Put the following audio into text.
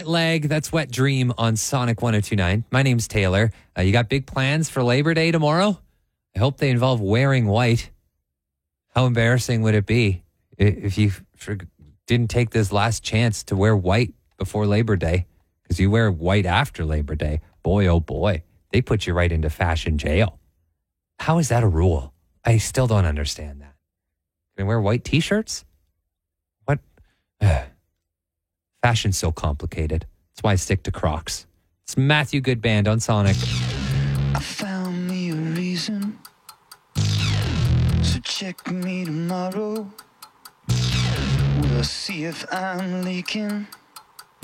Wet Leg, that's Wet Dream on Sonic 102.9. My name's Taylor. You got big plans for Labor Day tomorrow? I hope they involve wearing white. How embarrassing would it be if you didn't take this last chance to wear white before Labor Day? Because you wear white after Labor Day. Boy, oh boy, they put you right into fashion jail. How is that a rule? I still don't understand that. Can I wear white T-shirts? What? Fashion's so complicated. That's why I stick to Crocs. It's Matthew Good Band on Sonic. I found me a reason, so check me tomorrow. We'll see if I'm leaking.